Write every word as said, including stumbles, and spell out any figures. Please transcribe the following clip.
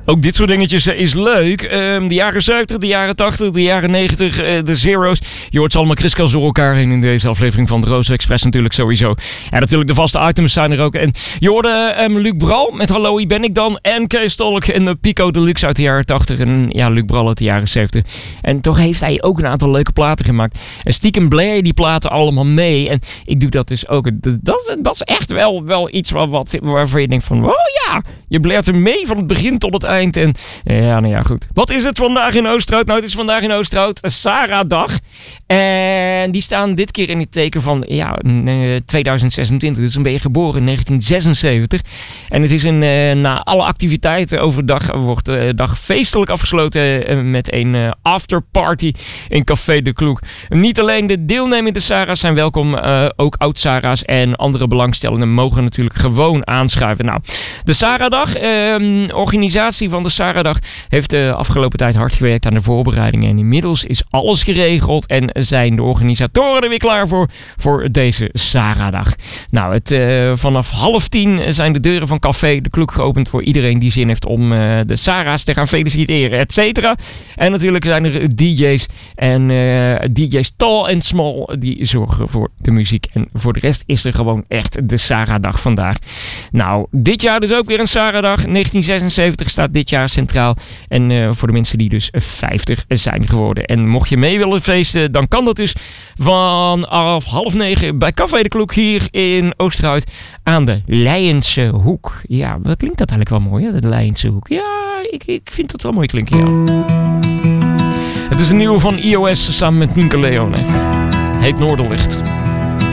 Ook dit soort dingetjes is leuk. Um, de jaren zeventig, de jaren tachtig, de jaren negentig, uh, de zero's. Je hoort ze allemaal kriskans door elkaar heen in deze aflevering van de Roze Express natuurlijk sowieso. En natuurlijk de vaste items zijn er ook. En je hoorde um, Luc Bral met Hallo, hier ben ik dan. En Kees Tolk en de Pico Deluxe uit de jaren tachtig. En ja, Luc Bral uit de jaren zeventig. En toch heeft hij ook een aantal leuke platen gemaakt. En stiekem Blair die platen allemaal mee. En ik doe dat dus ook. Dat, dat is echt wel, wel iets wat, wat, waarvan je denkt van... Oh ja, je blaert er mee van het begin tot het eind. En ja, nou ja, goed. Wat is het vandaag in Oosterhout? Nou, het is vandaag in Oosterhout Sarah-dag. En die staan dit keer in het teken van ja, tweeduizend zesentwintig. Dus dan ben je geboren in negentien zesenzeventig. En het is een, uh, na alle activiteiten overdag wordt de uh, dag feestelijk afgesloten uh, met een uh, afterparty in Café de Kloek. Niet alleen de deelnemende Sarah's zijn welkom, uh, ook oud-Sarah's en andere belangstellenden mogen natuurlijk gewoon aanschuiven. Nou, de Sarah-dag, uh, organisatie van de Sarah-dag heeft de afgelopen tijd hard gewerkt aan de voorbereidingen. En inmiddels is alles geregeld en zijn de organisatoren er weer klaar voor, voor deze Sarah-dag. Nou, het, uh, vanaf half tien zijn de deuren van Café de Kloek geopend voor iedereen die zin heeft om uh, de Sarah's te gaan feliciteren, et cetera. En natuurlijk zijn er D J's en uh, D J's tall en small die zorgen voor de muziek. En voor de rest is er gewoon echt de Sarah-dag vandaag. Nou, dit jaar dus ook weer een Sarah-dag. negentien zesenzeventig staat dit jaar centraal. En uh, voor de mensen die dus vijftig zijn geworden. En mocht je mee willen feesten, dan kan dat dus vanaf half negen bij Café de Kloek hier in Oosterhout aan de Leijense Hoek. Ja, wat klinkt dat eigenlijk wel mooi, hè? De Leijense Hoek. Ja, ik, ik vind dat wel mooi klinken, ja. Het is een nieuwe van I O S samen met Nienke Leone. Heet Noorderlicht.